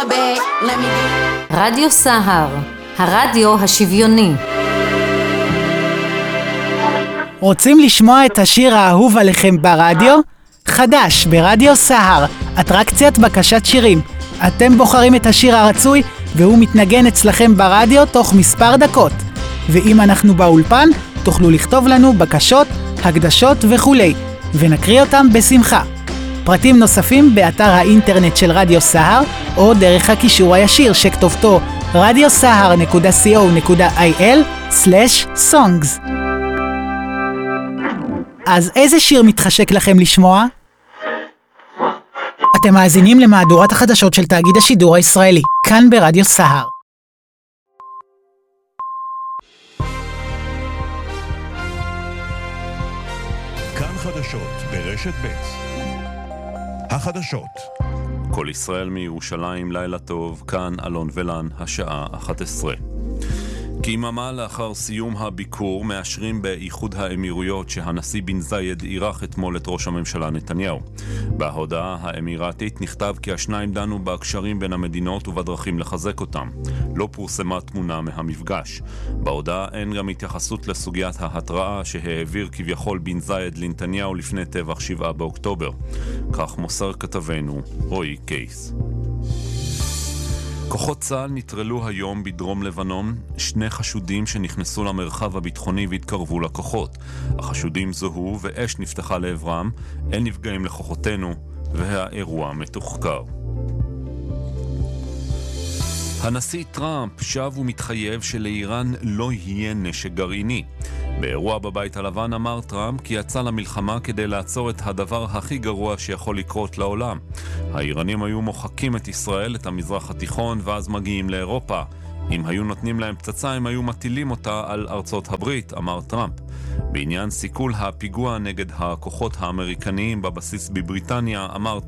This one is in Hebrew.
רדיו סהר, הרדיו השוויוני. רוצים לשמוע את השיר האהוב עליכם ברדיו? חדש ברדיו סהר, אטרקציית בקשת שירים. אתם בוחרים את השיר הרצוי והוא מתנגן אצלכם ברדיו תוך מספר דקות. ואם אנחנו באולפן, תוכלו לכתוב לנו בקשות, הקדשות וכולי, ונקריא אותם בשמחה. פרטים נוספים באתר האינטרנט של רדיו סהר, או דרך הקישור הישיר שכתובתו radiosahar.co.il/songs. אז איזה שיר מתחשק לכם לשמוע? אתם מאזינים למהדורת החדשות של תאגיד השידור הישראלי, כאן ברדיו סהר. כאן חדשות ברשת ב'. החדשות. כל ישראל מירושלים, לילה טוב, כאן אלון ולן, השעה 11. כיממה לאחר סיום הביקור מאשרים באיחוד האמירויות שהנשיא בן זייד אירח אתמול את ראש הממשלה נתניהו. בהודעה האמירתית נכתב כי השניים דנו בהקשרים בין המדינות ובדרכים לחזק אותם. לא פורסמה תמונה מהמפגש. בהודעה אין גם התייחסות לסוגיית ההתראה שהעביר כביכול בן זייד לנתניהו לפני טבח 7 באוקטובר. כך מוסר כתבנו רועי קייס. כוחות צה"ל נטרלו היום בדרום לבנון 2 חשודים שנכנסו למרחב הביטחוני והתקרבו לכוחות. החשודים זוהו ואש נפתחה לעברם, אין נפגעים לכוחותינו והאירוע מתוחקר. הנשיא טראמפ שב ומתחייב שלאיראן לא יהיה נשק גרעיני. באירוע בבית הלבן אמר טראמפ כי יצא למלחמה כדי לעצור את הדבר הכי גרוע שיכול לקרות לעולם. האיראנים היו מוחקים את ישראל, את המזרח התיכון, ואז מגיעים לאירופה. אם היו נותנים להם פצצה, הם היו מטילים אותה על ארצות הברית, אמר טראמפ. בעניין סיכול הפיגוע נגד הכוחות האמריקניים בבסיס בבריטניה, אמר